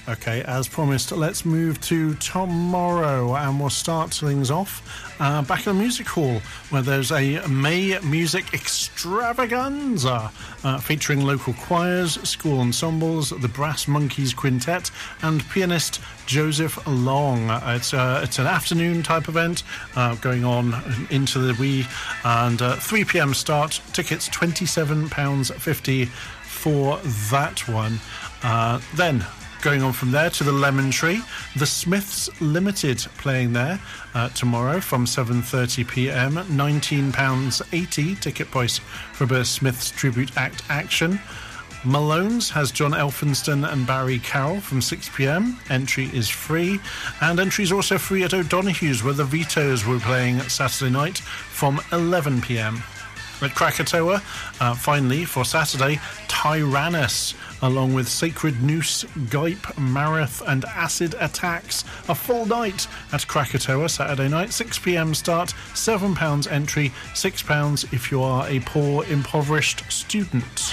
Okay, as promised, let's move to tomorrow, and we'll start things off back in the music hall, where there's a May Music Extravaganza featuring local choirs, school ensembles, the Brass Monkeys Quintet, and pianist Joseph Long. It's an afternoon type event going on into the wee, and 3 p.m. start. Tickets £27.50 for that one. Then going on from there to the Lemon Tree, the Smiths Limited playing there tomorrow from 7:30 p.m. £19.80 ticket price for a Smiths Tribute Act action. Malone's has John Elphinston and Barry Carroll from 6 p.m. Entry is free, and entry is also free at O'Donoghue's, where the Vito's were playing Saturday night from 11 p.m. At Krakatoa, finally, for Saturday, Tyrannus, along with Sacred Noose, Gype, Marath and Acid Attacks. A full night at Krakatoa, Saturday night, 6 p.m. start, £7 entry, £6 if you are a poor, impoverished student.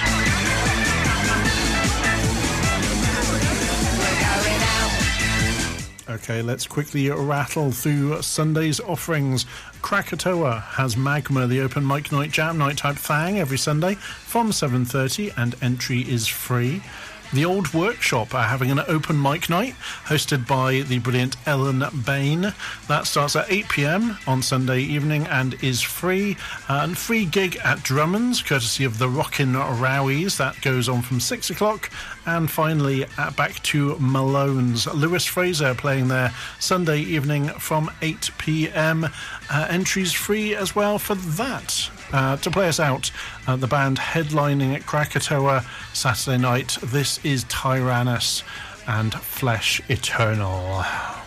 Okay, let's quickly rattle through Sunday's offerings. Krakatoa has Magma, the open mic night, jam night type thing every Sunday from 7:30, and entry is free. The Old Workshop are having an open mic night hosted by the brilliant Ellen Bain. That starts at 8 p.m. on Sunday evening and is free. And free gig at Drummond's, courtesy of the Rockin' Rowies. That goes on from 6 o'clock. And finally, back to Malone's. Lewis Fraser playing there Sunday evening from 8 p.m. Entries free as well for that. To play us out, the band headlining at Krakatoa Saturday night, this is Tyrannus and Flesh Eternal.